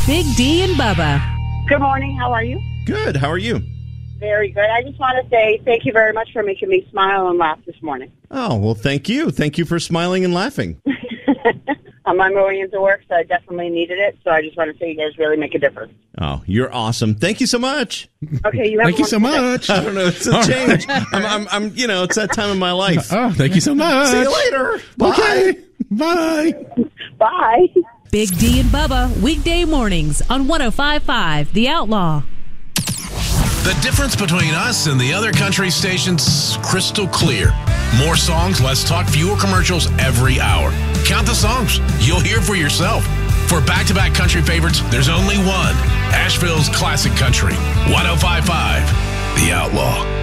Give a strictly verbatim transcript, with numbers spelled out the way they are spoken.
Big D and Bubba. Good morning. How are you? Good. How are you? Very good. I just want to say thank you very much for making me smile and laugh this morning. Oh, well, thank you. Thank you for smiling and laughing. I'm on my way into work, so I definitely needed it. So I just want to say you guys really make a difference. Oh, you're awesome. Thank you so much. Okay, you have Thank you so much. I don't know. It's a change. I'm, I'm, I'm, you know, it's that time of my life. Oh, thank you so much. See you later. Bye. Okay. Bye. Bye. Big D and Bubba, weekday mornings on one oh five point five The Outlaw. The difference between us and the other country stations, crystal clear. More songs, less talk, fewer commercials every hour. Count the songs. You'll hear for yourself. For back-to-back country favorites, there's only one. Asheville's Classic Country. one oh five point five The Outlaw.